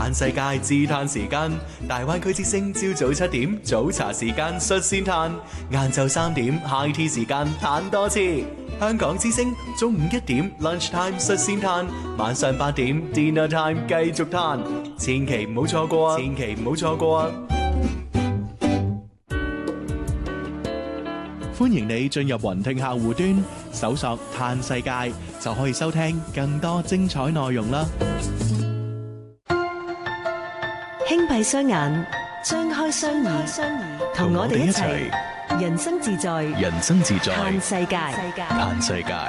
嘆世界自嘆時間，大灣區之聲朝早7點早茶時間率先嘆，晏晝3點 high tea 時間嘆多次。香港之聲中午1點 lunch time 率先嘆，晚上8點 dinner time 繼續嘆，千祈唔好錯過啊！千祈唔好錯過啊！歡迎你進入雲聽客戶端，搜索嘆世界就可以收聽更多精彩內容啦。 輕閉雙眼，張開雙耳，同我哋一齊人生自在， 人生自在， 嘆世界。 嘆世界。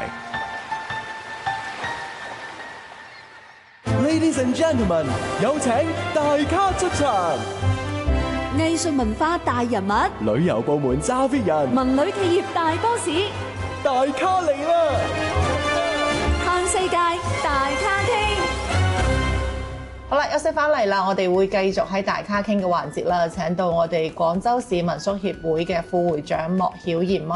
Ladies and gentlemen，有請大咖出場。 藝術文化大人物， 旅遊部門揸 fit 人， 文旅企業大 boss， 大咖嚟啦！ 嘆世界大咖傾。 好啦，休息翻嚟啦，我哋會繼續喺大咖傾嘅環節啦，請到我哋廣州市民宿協會嘅副會長莫曉賢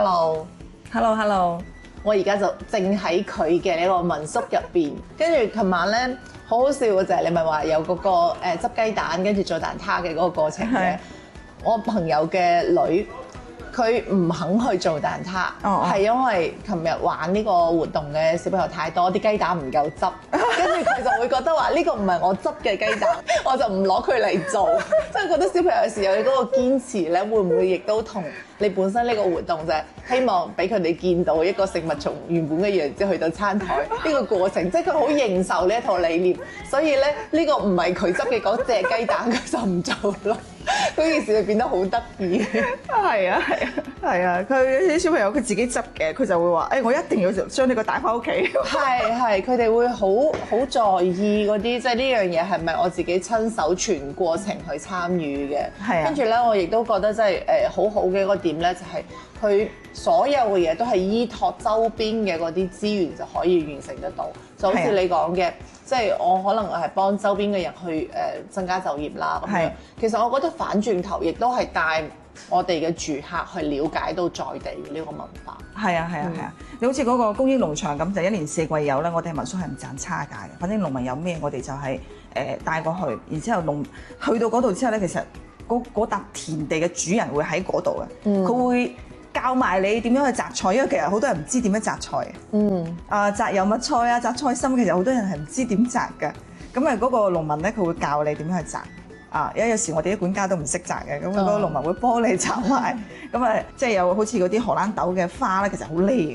Mona。Hello，我而家就正喺佢嘅呢個民宿入邊，跟住琴晚咧好好笑嘅就係你咪話有嗰個執雞蛋跟住做蛋撻嘅嗰個過程嘅，我朋友嘅女。佢唔肯去做蛋撻，係因為琴日玩呢個活動嘅小朋友太多，啲雞蛋唔夠執，跟住佢就會覺得話呢個唔係我執嘅雞蛋，我就唔攞佢嚟做，即係覺得小朋友有時有嗰個堅持咧，會唔會亦都同你本身呢個活動就係希望俾佢哋見到一個食物從原本嘅樣子去到餐台呢個過程，即係佢好認受呢一套理念，所以咧呢個唔係佢執嘅嗰隻雞蛋，佢就唔做咯。嗰件事就變得好得意。 係啊，佢啲小朋友佢自己執嘅，佢就會話：我一定要將呢個帶翻屋企。 係，佢哋會好在意嗰啲，即係呢樣嘢係咪我自己親手全過程去參與嘅。係啊。跟住咧，我亦都覺得即係好好嘅一個點咧，就係佢所有嘅嘢都係依託周邊嘅嗰啲資源就可以完成得到。就好似你講嘅。即係我可能係幫周邊嘅人去增加就業啦咁樣。其實我覺得反轉頭亦都係帶我哋嘅住客去了解到在地嘅呢個文化。係啊。你好似嗰個公益農場咁，就1年4季有咧，我哋民宿係唔賺差價嘅。反正農民有咩，我哋就係帶過去，然之後去到嗰度之後咧，其實嗰笪田地嘅主人會喺嗰度嘅，佢會教埋你點樣去摘菜，因為其實好多人唔知點樣摘菜。摘油麥菜啊，摘菜心，其實好多人係唔知點摘嘅。咁嗰個農民咧，佢會教你點樣去摘。有時我哋啲管家都唔識摘嘅，咁嗰個農民會幫你摘埋。咁即係有好似嗰啲荷蘭豆嘅花咧，其實好靚。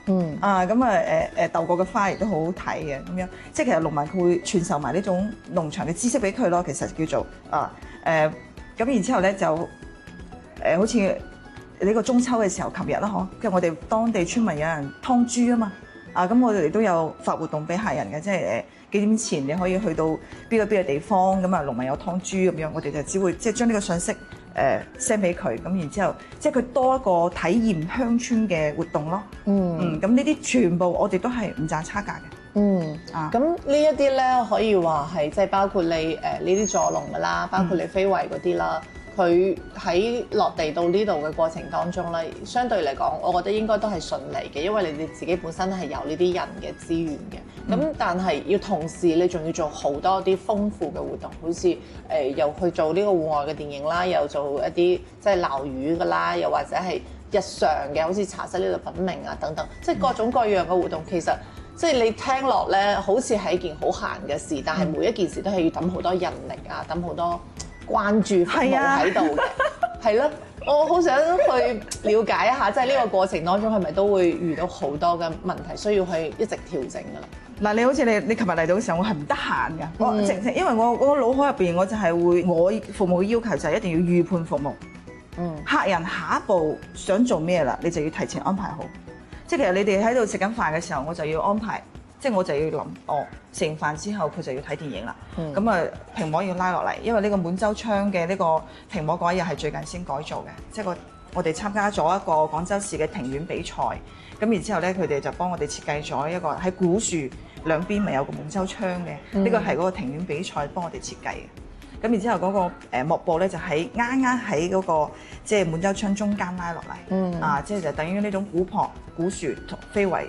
豆角嘅花亦都好好睇嘅咁樣。即係其實農民佢會傳授埋呢種農場嘅知識俾佢咯。其實叫做咁然之後咧就好似。呢個中秋嘅時候，琴日啦跟住我哋當地村民有人劏豬啊嘛，咁我哋都有發活動俾客人嘅，即係幾點前你可以去到邊個地方，咁農民有劏豬咁樣，我哋就只會即係將呢個信息send 俾佢，咁然之後即係佢多一個體驗鄉村嘅活動咯。咁呢啲全部我哋都係唔賺差價嘅。咁呢一啲咧可以話係即係包括你呢啲助農㗎啦，包括你非遺嗰啲啦。佢喺落地到呢度嘅過程當中咧，相對嚟講，我覺得應該都係順利嘅，因為你哋自己本身係有呢啲人嘅資源嘅。咁但係要同時，你仲要做好多啲豐富嘅活動，好似又去做呢個戶外嘅電影啦，又做一啲即係撈魚㗎啦，又或者係日常嘅，好似茶室呢度品茗啊等等，即係各種各樣嘅活動。其實即係你聽落咧，好似係一件好閒嘅事，但係每一件事都係要揼好多人力啊，揼好多關注服務喺度嘅，係咯。我好想去了解一下，即係呢個過程當中係咪都會遇到好多嘅問題，需要去一直調整㗎啦。嗱，你好似你琴日嚟到嘅時候，我係唔得閒㗎，我直情因為我腦海入邊我就係會，我服務嘅要求就係一定要預判服務。客人下一步想做咩啦，你就要提前安排好。即係其實你哋喺度食緊飯嘅時候，我就要安排。即係我就要諗，食完飯之後佢就要睇電影啦。咁屏幕要拉落嚟，因為呢個滿洲窗嘅呢個屏幕嗰一日係最近先改造嘅。即係我哋參加咗一個廣州市嘅庭院比賽，咁然之後咧佢哋就幫我哋設計咗一個喺古樹兩邊咪有個滿洲窗嘅，呢個係嗰個庭院比賽幫我哋設計嘅。咁然之後嗰個幕布咧就喺啱啱喺嗰個即係滿洲窗中間拉落嚟，即係就等於呢種古樸古樹同非遺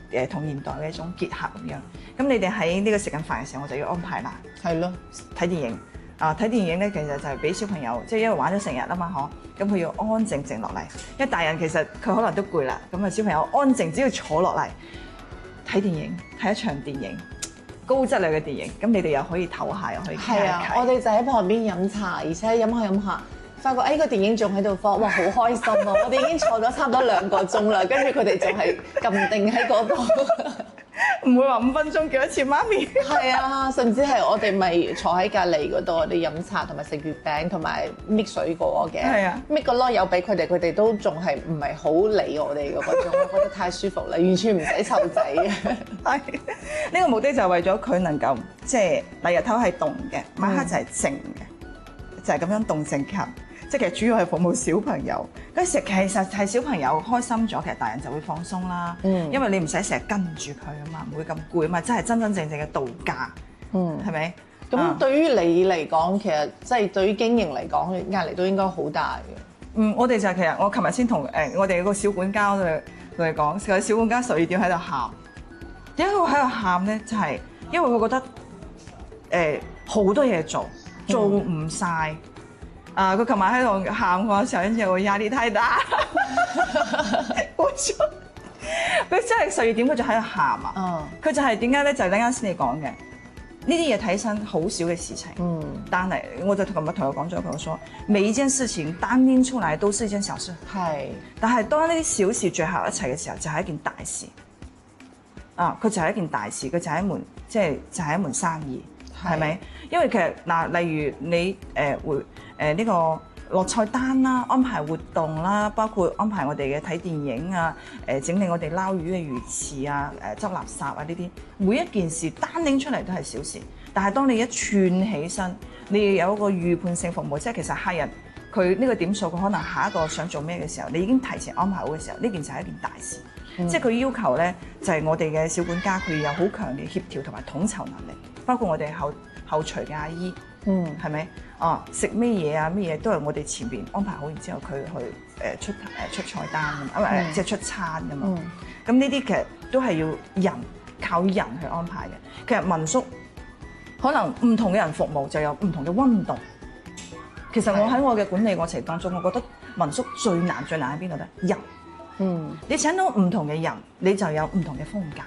同現代嘅一種結合咁樣。咁你哋喺呢個食緊飯嘅時候，我就要安排啦。 係咯， 睇電影啊！睇電影咧，其實就係俾小朋友，即係因為玩咗成日啊嘛，嗬，咁佢要安安靜靜落嚟。因為大人其實佢可能都攰啦，咁啊小朋友安靜，只要坐落嚟睇電影，睇一場電影，高質量嘅電影，咁你哋又可以唞下，又可以傾係啊，我哋就喺旁邊飲茶，而且飲下飲下，發覺個電影仲喺度放，哇好開心啊！我哋已經坐咗差唔多2個鐘啦，跟住佢哋仲係撳定喺嗰度。 唔會話5分鐘幾多次媽咪。 係啊，甚至係我哋咪坐喺隔離嗰度，我哋飲茶同埋食月餅同埋搣水果嘅。 係啊， 搣個籮柚俾佢哋，佢哋都仲係唔係好理我哋嗰種，我覺得太舒服啦，完全唔使湊仔嘅。 係呢個目的就係為咗佢能夠即係日頭係動嘅，晚黑就係靜嘅，就係咁樣動靜結合。即係其實主要係服務小朋友，嗰時其實係小朋友開心咗，其實大人就會放鬆啦。因為你唔使成日跟住佢啊嘛，唔會咁攰啊嘛，真係真真正正嘅度假。係咪？ 咁對於你嚟講，其實即係對於經營嚟講，壓力都應該好大嘅。 我哋就係其實我琴日先同我哋個小管家同佢講，個小管家12點喺度喊。點解佢喺度喊咧？就係因為佢覺得好多嘢做唔晒。佢琴晚喺度喊我嘅時候，跟住我壓力太大。冇錯，佢真係12點佢就喺度喊啊！佢就係點解咧？就係啱先你講嘅呢啲嘢睇身好少嘅事情。但係我就琴日同佢講咗，佢話每一件事情單拎出嚟都是一件小事。係，但係當呢啲小事聚合一齊嘅時候，就係一件大事。佢就係一件大事，佢就係一門就係一門生意，係咪？因為其實例如你會呢個落菜單啦，安排活動啦，包括安排我哋嘅睇電影啊，整理我哋撈魚嘅魚池啊，執垃圾啊呢啲，每一件事單拎出嚟都係小事，但係當你一串起身，你要有一個預判性服務，即係其實客人佢呢個點數，佢可能下一個想做咩嘅時候，你已經提前安排好嘅時候，呢件就係一件大事。即係佢要求咧，就係我哋嘅小管家佢有好強嘅協調同埋統籌能力，包括我哋後廚嘅阿姨，係咪？食咩嘢啊？咩嘢都係我哋前邊安排好，然之後佢去出菜單㗎嘛，即係出餐㗎嘛。咁呢啲其實都係要靠人去安排嘅。其實民宿可能唔同嘅人服務就有唔同嘅溫度。其實我喺我嘅管理過程當中，我覺得民宿最難喺邊度咧？人。你請到唔同嘅人，你就有唔同嘅風格。